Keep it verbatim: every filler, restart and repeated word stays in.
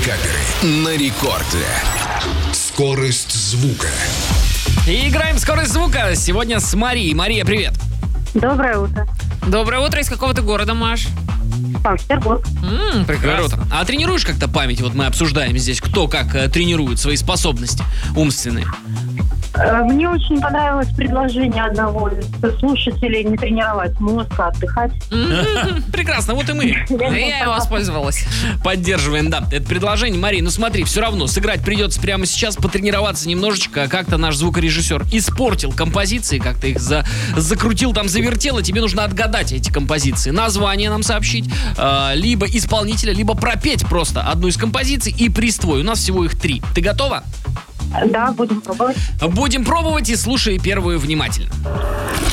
Каперы на рекорде. Скорость звука. И играем в скорость звука сегодня с Марией. Мария, привет. Доброе утро. Доброе утро. Из какого ты города, Маш? Санкт-Петербург. М, прекрасно. Круто. А тренируешь как-то память? Вот мы обсуждаем здесь, кто как э, тренирует свои способности умственные. Э, Мне очень понравилось предложение одного из слушателей не тренировать мозг, а отдыхать. Прекрасно, вот и мы Я его воспользовалась. поддерживаем, да, это предложение. Мария, ну смотри, все равно сыграть придется прямо сейчас, потренироваться немножечко. Как-то наш звукорежиссер испортил композиции, как-то их за- закрутил, там завертел, и тебе нужно отгадать эти композиции. Название нам сообщить, э, либо исполнителя, либо пропеть просто одну из композиций и приз твой. У нас всего их три. Ты готова? Да, будем пробовать. Будем пробовать и слушай первую внимательно.